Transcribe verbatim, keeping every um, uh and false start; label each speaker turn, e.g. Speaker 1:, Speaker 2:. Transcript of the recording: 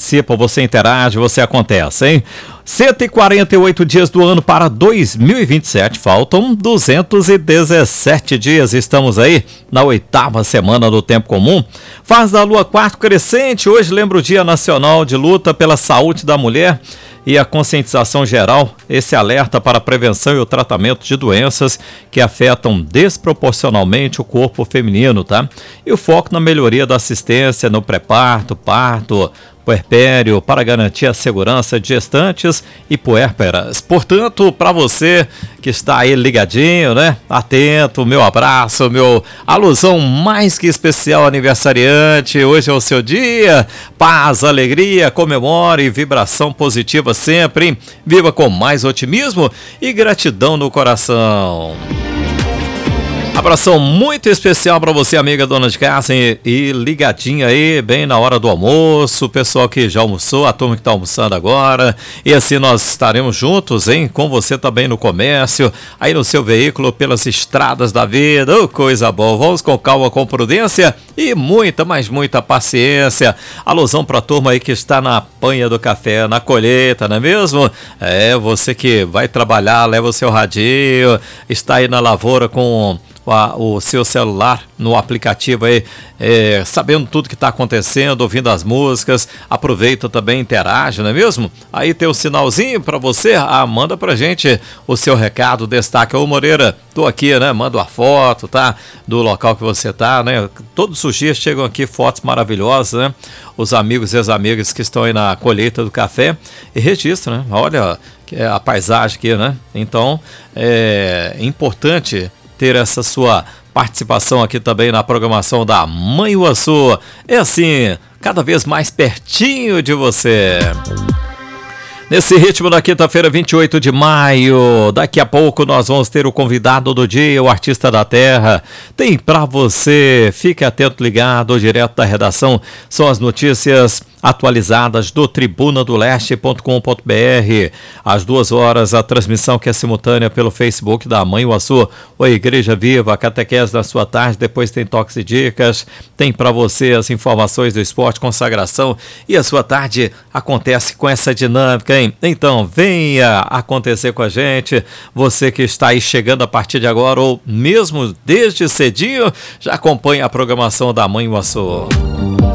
Speaker 1: participa, você interage, você acontece, hein? cento e quarenta e oito dias do ano para dois mil e vinte e sete, faltam duzentos e dezessete dias, estamos aí na oitava semana do tempo comum, fase da lua quarto crescente, hoje lembra o Dia Nacional de Luta pela Saúde da Mulher e a conscientização geral, esse alerta para a prevenção e o tratamento de doenças que afetam desproporcionalmente o corpo feminino, tá? E o foco na melhoria da assistência no pré-parto, parto, puerpério, para garantir a segurança de gestantes e puérperas. Portanto, para você que está aí ligadinho, né? Atento, meu abraço, meu alusão mais que especial aniversariante. Hoje é o seu dia. Paz, alegria, comemore, vibração positiva sempre, hein? Viva com mais otimismo e gratidão no coração. Abração muito especial para você, amiga dona de casa, e, e ligadinha aí, bem na hora do almoço, o pessoal que já almoçou, a turma que está almoçando agora, e assim nós estaremos juntos, hein, com você também no comércio, aí no seu veículo, pelas estradas da vida, oh, coisa boa, vamos com calma, com prudência e muita, mas muita paciência. Alusão para a turma aí que está na panha do café, na colheita, não é mesmo? É, você que vai trabalhar, leva o seu radinho, está aí na lavoura com o seu celular no aplicativo aí, é, sabendo tudo que está acontecendo, ouvindo as músicas, aproveita também, interage, não é mesmo? Aí tem um sinalzinho para você, ah, manda pra gente o seu recado, destaque. Ô Moreira, tô aqui, né, manda uma foto, tá, do local que você tá, né, todos os dias chegam aqui fotos maravilhosas, né, os amigos e as amigas que estão aí na colheita do café e registra, né, olha a paisagem aqui, né, então é importante ter essa sua participação aqui também na programação da Mãe Uaçu. É assim, cada vez mais pertinho de você. Nesse ritmo da quinta-feira, vinte e oito de maio, daqui a pouco nós vamos ter o convidado do dia, o artista da terra. Tem pra você, fique atento, ligado, direto da redação, são as notícias atualizadas do tribuna do leste ponto com ponto br. Às duas horas, a transmissão que é simultânea pelo Facebook da Mãe Uaçu, o Igreja Viva, a catequese da sua tarde, depois tem toques e dicas, tem para você as informações do esporte, consagração, e a sua tarde acontece com essa dinâmica, hein? Então, venha acontecer com a gente, você que está aí chegando a partir de agora, ou mesmo desde cedinho, já acompanha a programação da Mãe Uaçu.